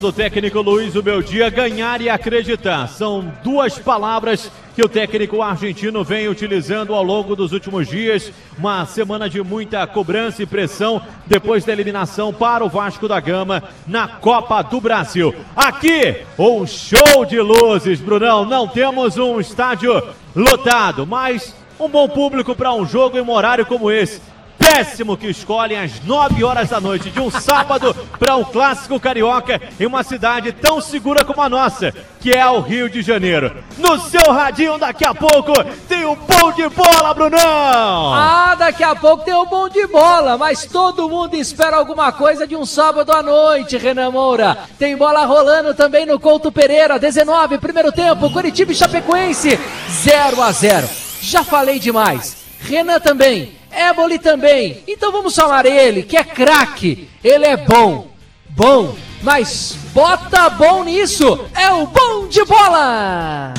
Do técnico Luiz Ubeldia, ganhar e acreditar. São duas palavras que o técnico argentino vem utilizando ao longo dos últimos dias. Uma semana de muita cobrança e pressão depois da eliminação para o Vasco da Gama na Copa do Brasil. Aqui, um show de luzes, Brunão. Não temos um estádio lotado, mas um bom público para um jogo em um horário como esse. Péssimo que escolhem às 9 horas da noite de um sábado para um clássico carioca em uma cidade tão segura como a nossa, que é o Rio de Janeiro. No seu radinho daqui a pouco tem o Bom de Bola, Brunão! Ah, daqui a pouco tem o Bom de Bola, mas todo mundo espera alguma coisa de um sábado à noite, Renan Moura. Tem bola rolando também no Couto Pereira, 19, primeiro tempo, Coritiba e Chapecoense, 0-0. Já falei demais. Renan também. Éboli também, então vamos chamar ele, que é craque, ele é bom, mas bota bom nisso, é o Bom de Bola!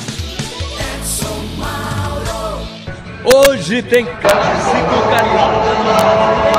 Hoje tem clássico carioca.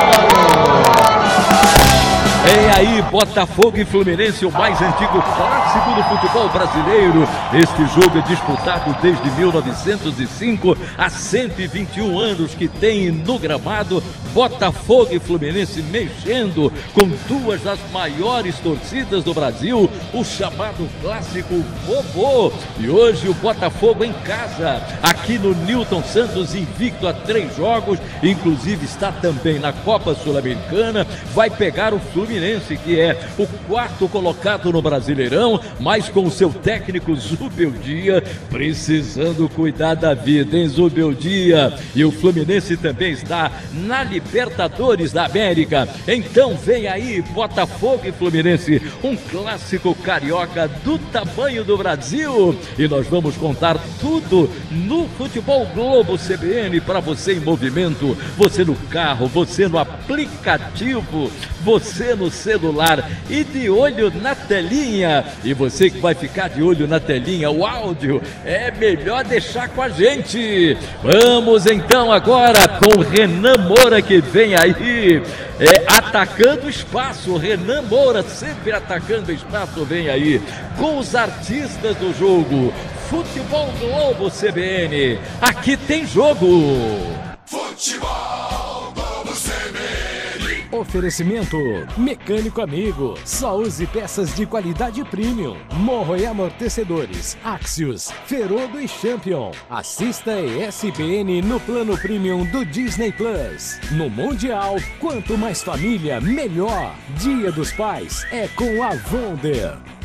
Vem aí, Botafogo e Fluminense, o mais antigo clássico do futebol brasileiro. Este jogo é disputado desde 1905, há 121 anos que tem no gramado. Botafogo e Fluminense mexendo com duas das maiores torcidas do Brasil, o chamado clássico vovô. E hoje o Botafogo em casa, aqui no Newton Santos, invicto a 3 jogos, inclusive está também na Copa Sul-Americana, vai pegar o Fluminense, que é o 4º colocado no Brasileirão, mas com o seu técnico Zubeldia precisando cuidar da vida, hein, Zubeldia? E o Fluminense também está na Libertadores da América. Então vem aí Botafogo e Fluminense, um clássico carioca do tamanho do Brasil. E nós vamos contar tudo no Futebol Globo CBN para você em movimento, você no carro, você no aplicativo, você no celular e de olho na telinha. E você que vai ficar de olho na telinha, o áudio é melhor deixar com a gente. Vamos então agora com Renan Moura, que vem aí atacando o espaço. Renan Moura sempre atacando o espaço, vem aí com os artistas do jogo. Futebol Globo CBN, aqui tem jogo. Futebol Globo CBN. Oferecimento Mecânico Amigo, só use peças de qualidade premium. Morro e Amortecedores, Axios, Ferodo e Champion. Assista ESPN no plano premium do Disney Plus. No Mundial, quanto mais família, melhor. Dia dos Pais é com a Wonder.